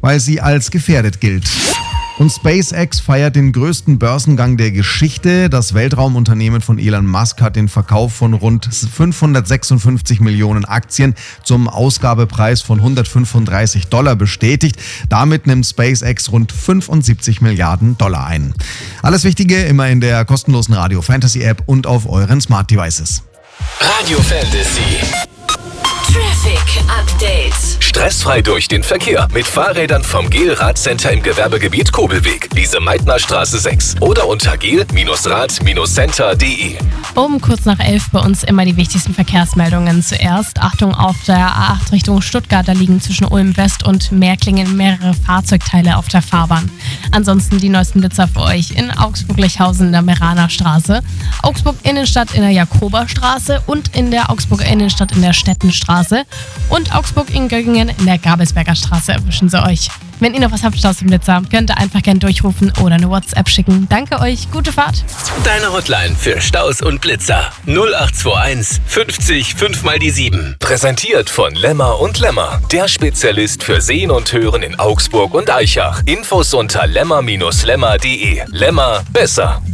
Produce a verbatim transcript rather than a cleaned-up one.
weil sie als gefährdet gilt. Und SpaceX feiert den größten Börsengang der Geschichte. Das Weltraumunternehmen von Elon Musk hat den Verkauf von rund fünfhundertsechsundfünfzig Millionen Aktien zum Ausgabepreis von hundertfünfunddreißig Dollar bestätigt. Damit nimmt SpaceX rund fünfundsiebzig Milliarden Dollar ein. Alles Wichtige immer in der kostenlosen Radio Fantasy App und auf euren Smart Devices. Radio Fantasy. Traffic Update. Stressfrei durch den Verkehr mit Fahrrädern vom Gel Radcenter im Gewerbegebiet Kobelweg, Lise-Meitner-Straße sechs oder unter gel Rad Center punkt de. Um kurz nach elf bei uns immer die wichtigsten Verkehrsmeldungen. Zuerst Achtung auf der A acht Richtung Stuttgart, da liegen zwischen Ulm West und Märklingen mehrere Fahrzeugteile auf der Fahrbahn. Ansonsten die neuesten Blitzer für euch in Augsburg-Lechhausen in der Meraner Straße, Augsburg Innenstadt in der Jakoberstraße und in der Augsburger Innenstadt in der Stettenstraße und Augsburg in Göggingen in der Gabelsberger Straße erwischen sie euch. Wenn ihr noch was habt aus dem Blitzer, könnt ihr einfach gerne durchrufen oder eine WhatsApp schicken. Danke euch, gute Fahrt. Deine Hotline für Staus und Blitzer null acht zwei eins fünfzig fünf mal die sieben. Präsentiert von Lemmer und Lemmer, der Spezialist für Sehen und Hören in Augsburg und Aichach. Infos unter lemmer Bindestrich lemmer punkt de. Lemmer, besser.